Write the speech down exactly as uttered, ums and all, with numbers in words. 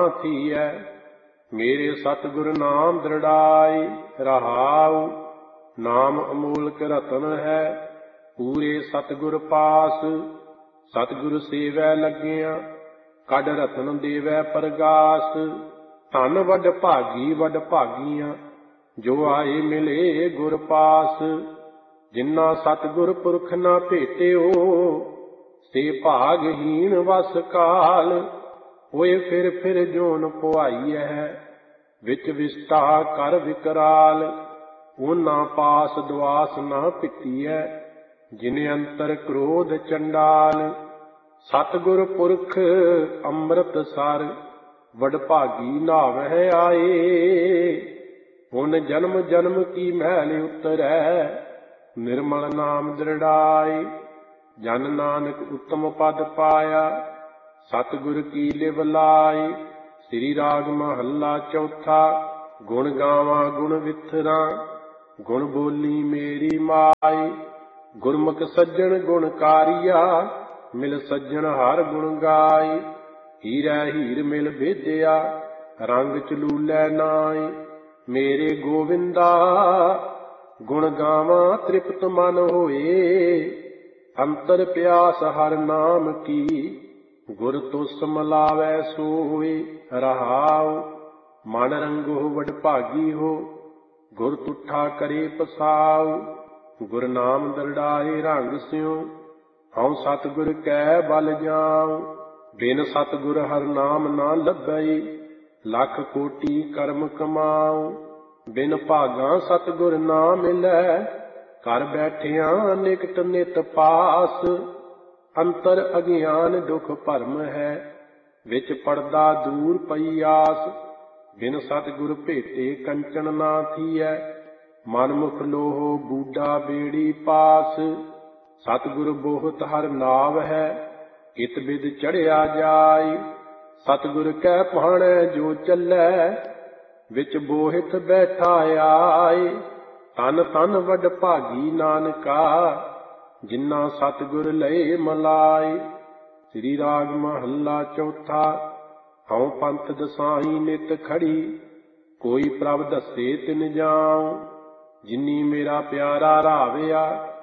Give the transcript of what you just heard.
थीऐ। मेरे सतगुर नाम दृढ़ाई रहाऊ। नाम अमोलक रतन है पूरे सतगुर पास। सतगुर सेवै लगिया कड रतन देवै परगास। धन वड भागी वड भागीਆਂ जो आए मिले गुर पास। जिन्ना सतगुर पुरख ना भेटियो से भागहीन वस काल। होए फिर फिर जोन पुआईਐ विच विष्टा कर विकराल। ओना पास दुआस ना पिटीਐ जिने अंतर क्रोध चंडाल। सतगुर पुरख अमृत सर वडभागी नावਹਿ आए। हुन जन्म जन्म की मैल उतरै निर्मल नाम दृढ़ाई। जन नानक उत्तम पद पाया सतगुर की लिव लाई। श्री राग महला चौथा। गुण गावां गुण विथरा गुण बोली मेरी माई। गुरमुख सज्जन गुणकारिया मिल सज्जन हर गुण गाई। हीरै हीर मिल भेदिया रंग चलूलै नाई। मेरे गोविंदा गुण गावां तृप्त मन होए। अंतर प्यास हर नाम की गुर तुस मलावै सोए। रहाऊ मन रंगो वडभागी हो गुर तुठा करे पसाऊ। गुर नाम दरड़ाए रंग स्यों हऊँ सतगुर कै बल जाऊं। बिन सतगुर हर नाम ना लभई लख कोटि कर्म कमाऊं। बिन भागां सतगुर ना मिलै कर बैठिया निकट नित पास। अंतर अज्ञान दुख भरम है विच पड़दा दूर पई आस। बिन सतगुर भेटे कंचन ना थीऐ मन मुख लोह बूढ़ा बेड़ी पास। सतगुर बोहत हर नाव है इत बिद चढ़िया जाय। सतगुर कै भाणै जो चलै विच बोहित बैठा आए। तन तन वड भागी नानका जिन्ना सतगुर लए मलाई। श्री राग महला चौथा। हऊँ पंथ दसाई नित खड़ी कोई प्रभ दसे तिन जाऊं। जिन्नी मेरा प्यारा राविया